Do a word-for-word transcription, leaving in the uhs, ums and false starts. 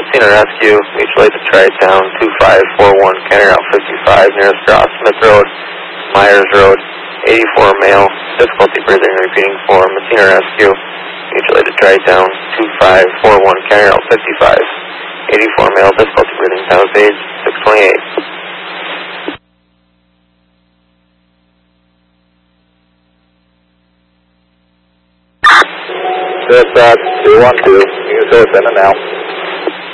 Messina Rescue, mutual aid to Tri-Town, two five four one, County Route fifty-five, nearest cross, Smith Road, Myers Road, eighty-four male, difficulty breathing, repeating for Messina Rescue, mutual aid to Tri-Town, two five four one, County Route fifty-five, eighty-four male, difficulty breathing, time of age, six twenty-eight. Dispatch two one two, you can go send it now.